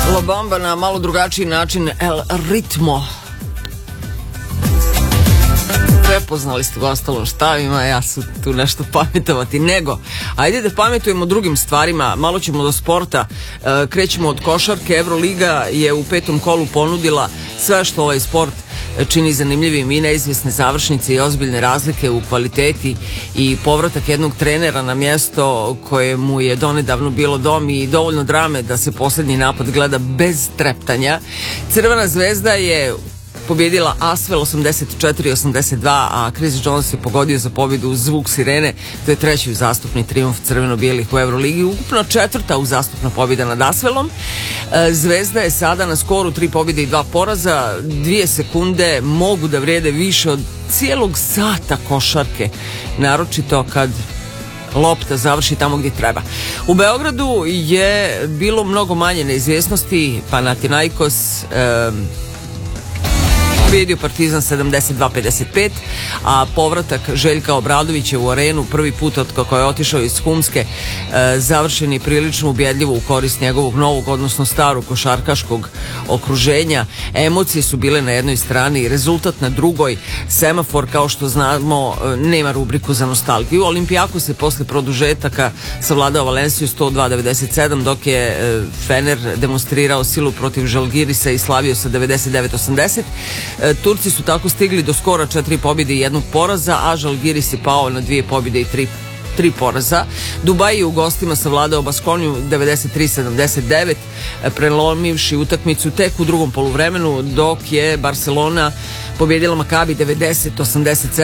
La Bamba na malo drugačiji način, El Ritmo. Prepoznali ste ga, ostalo šta ima, ja su tu nešto pametovati, nego ajde da pametujemo o drugim stvarima, malo ćemo do sporta, krećemo od košarke. Euroliga je u 5. kolu ponudila sve što ovaj sport čini zanimljivim i neizvjesne završnice i ozbiljne razlike u kvaliteti i povratak jednog trenera na mjesto koje mu je donedavno bilo dom i dovoljno drame da se posljednji napad gleda bez treptanja. Crvena zvezda je pobjedila Asvel 84-82, a Chris Jones je pogodio za pobjedu uz zvuk sirene. To je treći uzastopni trijumf crveno-bijelih u Euroligi, ukupno četvrta uzastopna pobjeda nad Asvelom. Zvezda je sada na skoru 3 pobjede i 2 poraza. 2 sekunde mogu da vrijede više od cijelog sata košarke, naročito kad lopta završi tamo gdje treba. U Beogradu je bilo mnogo manje neizvjesnosti. Panathinaikos pobjedio Partizan 72-55, a povratak Željka Obradovića u arenu prvi put od kako je otišao iz Humske završen je prilično ubjedljivo u korist njegovog novog, odnosno starog košarkaškog okruženja. Emocije su bile na jednoj strani, rezultat na drugoj. Semafor, kao što znamo, nema rubriku za nostalgiju. Olimpijakos se posle produžetaka savladao Valenciju 102-97, dok je Fener demonstrirao silu protiv Žalgirisa i slavio sa 99-80. Turci su tako stigli do skora 4 pobjede i 1 poraza, a Žalgiris je pao na 2 pobjede i 3 poraza. Dubaj je u gostima savladao Baskoniju 93-79, prelomivši utakmicu tek u drugom poluvremenu, dok je Barcelona pobjedila Makabi 90-87.